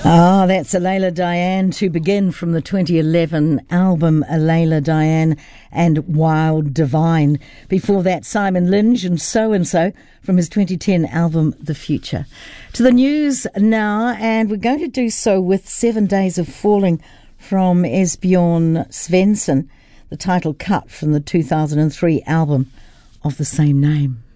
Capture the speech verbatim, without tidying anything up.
Ah, that's Alayla Diane to begin from the twenty eleven album Alayla Diane and Wild Divine. Before that, Simon Lynch and So and So from his twenty ten album The Future. To the news now, and we're going to do so with Seven Days of Falling from Esbjørn Svensson, the title cut from the two thousand three album of the same name.